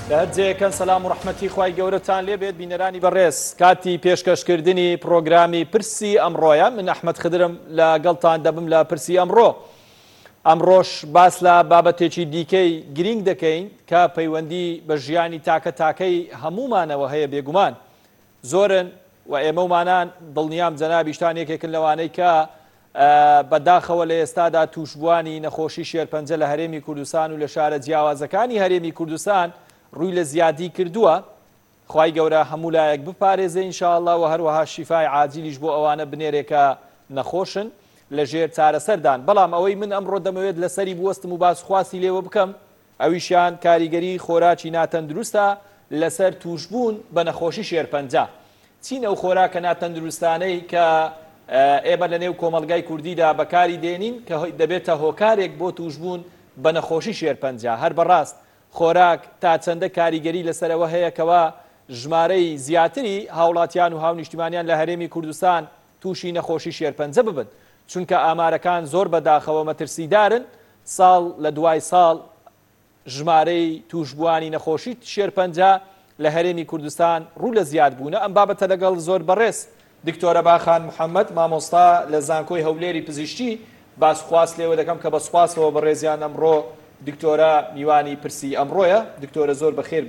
هەرجەیەکەن سەلام و ڕەحمەتی خوای گەورەتان لێبێت بینەرانی بەڕێز کاتی پێشکەشکردنی پرۆگرامی پرسی ئەمڕۆیە من ئەحمەد خدرم لەگەڵتان دەبم لە پرسی ئەمڕۆ ئەمڕۆش باس لە بابەتێکی دیکەی گرنگ دەکەین کە پەیوەندی بە ژیانی تاکە تاکەی هەمومانەوە هەیە بێگومان زۆرن و ئێمە ومانان دڵنیام جەنابیشتان یەکێکن لەوانەی کە بەداخەوە لە ئێستادا توشبوانی نەخۆشی شێرپەنجە لە هەرێمی کوردستان و لە شارە جیاوازەکانی هەرێمی کوردستان ڕووی لە زیادی کردووە خوای گەورە هەموو لایەک بپارێزێ ئینشاءالله و هەروەها شیفای عاجلیش بۆ ئەوانە بنێرێکە نەخۆشن لە ژێر چارەسەردان بەڵام ئەوەی من ئەمڕۆ دەمەوێت لەسەری بوەستم و باسخواسی لێوە بکەم ئەویشیان کاریگەری خۆراکی ناتەندروستە لەسەر توشبوون بە نەخۆشی شێرپەنجە چین ئەو خۆراکە ناتەندروستانەی کە ئێمە لە نێو کۆمەڵگای کوردیدا بەکاری دێنین کە دەبێتە هۆکارێک بۆ توشبوون بە نەخۆشی شێرپەنجە هەر بەڕاست خۆراک تا چەندە کاریگەری لەسەرەوە هەیەکەوە ژمارەی زیاتری هاوڵاتیان و هاونیشتیمانیان لە هەرێمی کوردستان تووشی نەخۆشی شێرپەنجە ببن چونکە ئامارەکان زۆر بەداخەوە مەترسیدارن ساڵ لە دوای ساڵ ژمارەی توشبوانی نەخۆشی شێرپەنجە لە هەرێمی کوردستان ڕوو لە زیاد بوونە ئەم بابەتە لەگەڵ زۆر بەڕێز دکتۆرە باخان محەممەد مامۆستا لە زانکۆی هەولێری پزیشکی باسخواست لێوە دەکەم کە بە سوپاسەوە بەڕێزیان ئەمڕۆ دکتۆرە میوانی پرسی ئەمڕۆیە دکتۆرە زۆر بەخێر